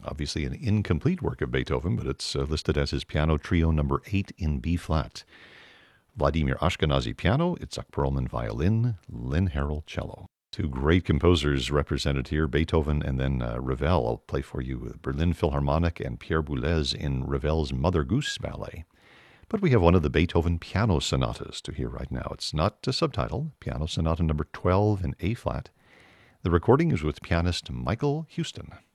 Obviously an incomplete work of Beethoven, but it's listed as his Piano Trio number 8 in B-flat. Vladimir Ashkenazy piano, Itzhak Perlman violin, Lynn Harrell cello. Two great composers represented here, Beethoven and then Ravel. I'll play for you Berlin Philharmonic and Pierre Boulez in Ravel's Mother Goose Ballet. But we have one of the Beethoven piano sonatas to hear right now. It's not a subtitle, Piano Sonata number 12 in A-flat. The recording is with pianist Michael Houston.